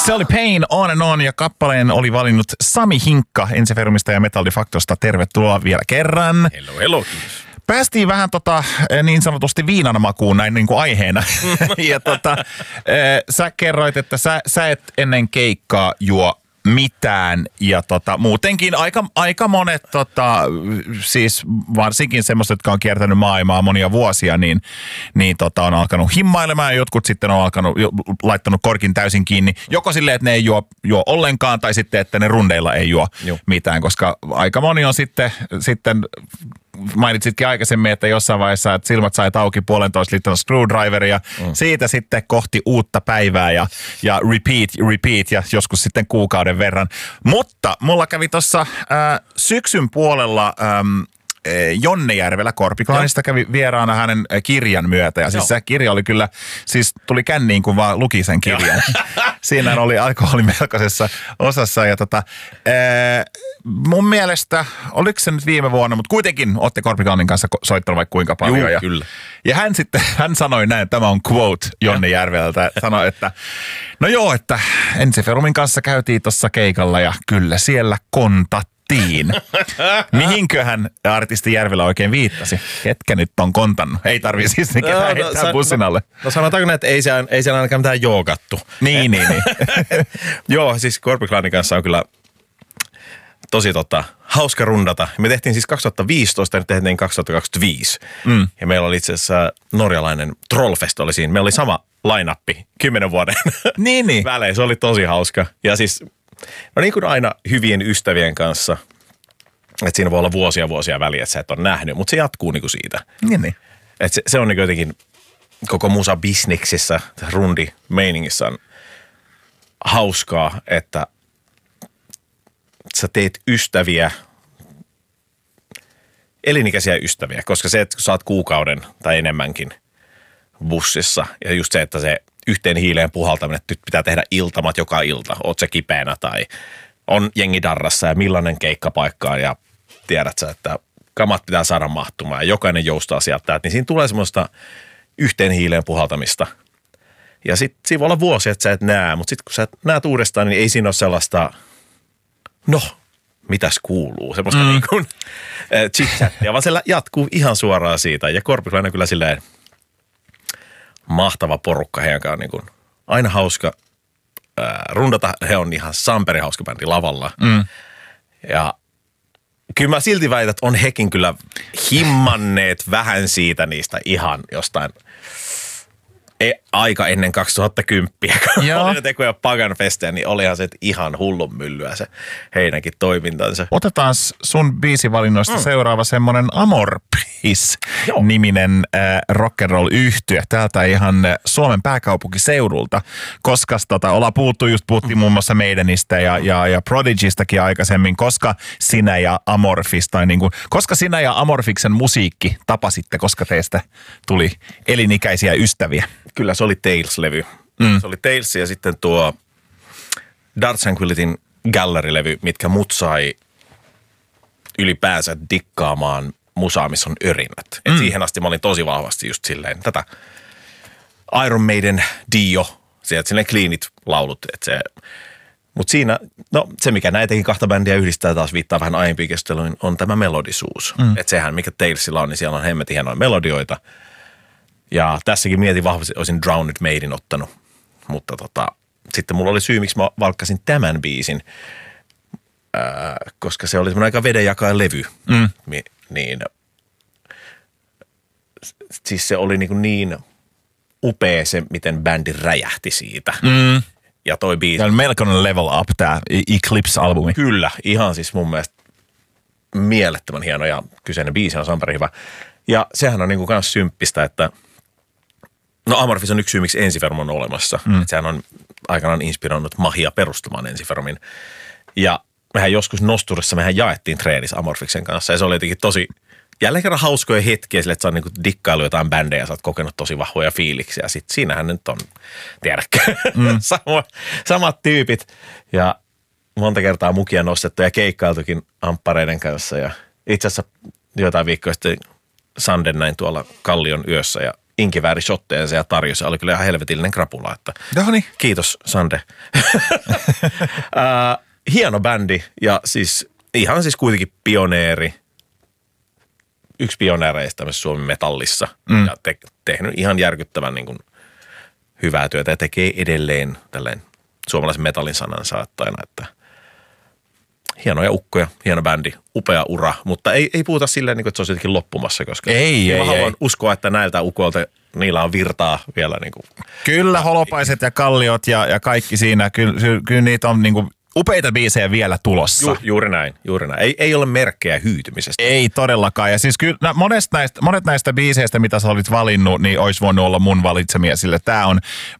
Se oli Pain On and On ja kappaleen oli valinnut Sami Hinkka Ensiferumista ja Metal de Factosta. Tervetuloa vielä kerran. Hello. Päästiin vähän niin sanotusti viinan makuun näin niin kuin aiheena. Ja sä kerroit, että sä et ennen keikkaa juo mitään ja muutenkin aika monet siis varsinkin semmoiset, jotka on kiertänyt maailmaa monia vuosia, niin on alkanut himmailemaan ja jotkut sitten on laittanut korkin täysin kiinni. Joko silleen, että ne ei juo ollenkaan tai sitten, että ne rundeilla ei juo mitään, koska aika moni on sitten mainitsitkin aikaisemmin, että jossain vaiheessa että silmät sai auki 1,5 litran screwdriver ja siitä sitten kohti uutta päivää ja repeat ja joskus sitten kuukauden verran. Mutta mulla kävi tuossa syksyn puolella Jonnejärvellä Korpiklaanista kävi vieraana hänen kirjan myötä. Ja siis se kirja oli kyllä, siis tuli känniin kun vaan luki sen kirjan. Siinä oli alkoholi melkoisessa osassa. Ja mun mielestä, oliko se nyt viime vuonna, mutta kuitenkin olette Korpiklaanin kanssa soittanut vaikka kuinka paljon. Joo, kyllä. Ja hän sanoi näin, tämä on quote Jonnejärveltä, sanoi, että no joo, että Ensiferumin kanssa käytiin tuossa keikalla ja kyllä siellä kontattiin. Mihinköhän artisti Järvelä oikein viittasi? Ketkä nyt on kontannut? Ei tarvii siis ketään heittää bussin alle. No sanotaanko näin, että ei siellä ainakaan mitään joogattu. Niin. Joo, siis Korpiklaanin kanssa on kyllä tosi hauska rundata. Me tehtiin siis 2015 ja nyt tehtiin 2025. Ja meillä oli itse asiassa norjalainen Trollfest oli siinä. Meillä oli sama line-appi 10 vuoden välein. Se oli tosi hauska. Ja siis no niin kuin aina hyvien ystävien kanssa, että siinä voi olla vuosia väliä, että sä et ole nähnyt, mutta se jatkuu niin kuin siitä. Niin. Että se on niin jotenkin koko musabisneksissä, rundi-meiningissä on hauskaa, että sä teet ystäviä, elinikäisiä ystäviä, koska se, että kun sä oot kuukauden tai enemmänkin bussissa ja just se, että se yhteen hiileen puhaltaminen, että nyt pitää tehdä iltamat joka ilta, oot se kipeänä tai on jengi darrassa ja millainen keikkapaikka on ja tiedät sä, että kamat pitää saada mahtumaan ja jokainen joustaa sieltä, niin siinä tulee semmoista yhteen hiileen puhaltamista. Ja sitten siinä voi olla vuosia, että sä et näe, mutta sitten kun sä näet uudestaan, niin ei siinä ole sellaista, no, mitäs kuuluu, semmoista niin kuin chit-chattia, vaan se jatkuu ihan suoraan siitä ja Korpiklainen kyllä silleen mahtava porukka, heidän kanssaan niin kuin aina hauska rundata. He on ihan samperi hauska bändi lavalla. Ja kyllä mä silti väitän, että on hekin kyllä himmanneet vähän siitä niistä ihan jostain aika ennen 2010, kun oli ne tekoja Pagan Festeja, niin olihan se ihan hullun myllyä se heidänkin toimintansa. Otetaan sun biisivalinnoista seuraava semmoinen Amorphis-niminen rock'n'roll-yhtye täältä ihan Suomen pääkaupunkiseudulta, koska puhuttiin muun muassa Maidenistä ja Prodigystakin aikaisemmin, koska sinä ja Amorphis, tai niin kuin, koska sinä ja Amorphiksen musiikki tapasitte, koska teistä tuli elinikäisiä ystäviä. Kyllä se oli Tales-levy. Se oli Tales ja sitten tuo Dark Tranquillityn Gallery-levy, mitkä mut sai ylipäänsä dikkaamaan musaa, missä on örinät. Et siihen asti mä olin tosi vahvasti just silleen tätä Iron Maiden Dio, sieltä silleen cleanit laulut. Mutta siinä, no se mikä näitäkin kahta bändiä yhdistää taas viittaa vähän aiempiin keskusteluun, on tämä melodisuus. Että sehän mikä Talesilla on, niin siellä on hemmetin hienoja melodioita. Ja tässäkin mietin vahvasti, olisin Drowned Maiden ottanut, mutta sitten mulla oli syy, miksi mä valkkasin tämän biisin, koska se oli semmoinen aika vedenjakaja levy. Niin, siis se oli niin upea se, miten bändi räjähti siitä. Ja toi biisi. Tämä on melkoinen level up tämä Eclipse-albumi. Kyllä, ihan siis mun mielestä mielettömän hieno ja kyseinen biisi on sampari hyvä. Ja sehän on niinku kans symppistä, että no Amorphis on yksi syy, miksi Ensiferum on olemassa. Sehän on aikanaan inspiroinut Mahia perustamaan Ensiferumin. Ja mehän joskus Nosturissa jaettiin treenis Amorphiksen kanssa ja se oli jotenkin tosi, jälleen kerran hauskoja hetkiä sille, että sä oot niinku dikkailu jotain bändejä ja sä oot kokenut tosi vahvoja fiiliksiä. Sitten siinähän nyt on, tiedätkö, samat tyypit ja monta kertaa mukia nostettu ja keikkailtukin amppareiden kanssa. Ja itse asiassa jotain viikkoa sitten Sanden näin tuolla Kallion yössä ja inkiväärishotteensa ja tarjosi. Se oli kyllä ihan helvetillinen krapula. Että Noniin. kiitos, Sande. Hieno bändi ja siis ihan siis kuitenkin pioneeri. Yksi pioneereista tämmöisessä Suomen metallissa ja tehnyt ihan järkyttävän niin kuin hyvää työtä ja tekee edelleen tälleen suomalaisen metallin sanan saattajana, että hienoja ukkoja, hieno bändi, upea ura, mutta ei puhuta silleen, että se on jotenkin loppumassa, koska mä haluan uskoa, että näiltä ukoilta niillä on virtaa vielä. Niin kuin. Kyllä, Holopaiset ja Kalliot ja kaikki siinä, kyllä niitä on niin kuin upeita biisejä vielä tulossa. Juuri näin. Ei ole merkkejä hyytymisestä. Ei todellakaan. Ja siis kyllä monet näistä biiseistä, mitä sä olit valinnut, niin olisi voinut olla mun valitsemia, sillä tää on